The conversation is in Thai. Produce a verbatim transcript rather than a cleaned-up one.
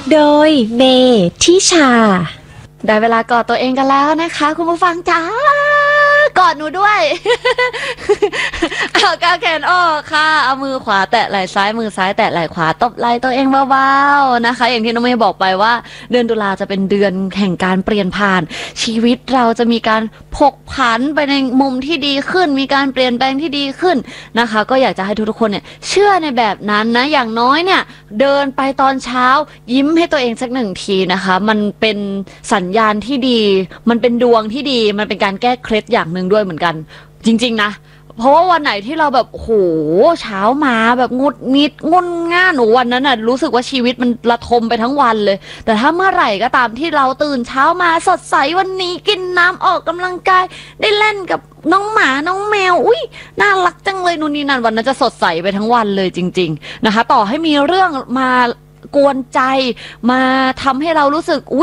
โดยเบทิชาได้เวลากอดตัวเองกันแล้วนะคะคุณผู้ฟังจ้ากอดหนูด้วย เอากางแขนออกค่ะเอามือขวาแตะไหล่ซ้ายมือซ้ายแตะไหล่ขวาตบไหล่ตัวเองเบาๆนะคะอย่างที่น้องเมย์บอกไปว่าเดือนตุลาจะเป็นเดือนแห่งการเปลี่ยนผ่านชีวิตเราจะมีการผกผันไปในมุมที่ดีขึ้นมีการเปลี่ยนแปลงที่ดีขึ้นนะคะก็อยากจะให้ทุกๆคนเนี่ยเชื่อในแบบนั้นนะอย่างน้อยเนี่ยเดินไปตอนเช้ายิ้มให้ตัวเองสักหนึ่งทีนะคะมันเป็นสัญญาณที่ดีมันเป็นดวงที่ดีมันเป็นการแก้เคล็ดอย่างหนึ่งด้วยเหมือนกันจริงๆนะเพราะว่าวันไหนที่เราแบบโหเช้ามาแบบงุดงิดงุนง่านหนูวันนั้นน่ะรู้สึกว่าชีวิตมันระทมไปทั้งวันเลยแต่ถ้าเมื่อไหร่ก็ตามที่เราตื่นเช้ามาสดใสวันนี้กินน้ำออกกำลังกายได้เล่นกับน้องหมาน้องแมวอุ้ยน่ารักจังเลยนู่นนี่นั่นวันนั้นจะสดใสไปทั้งวันเลยจริงๆนะคะต่อให้มีเรื่องมากวนใจมาทำให้เรารู้สึก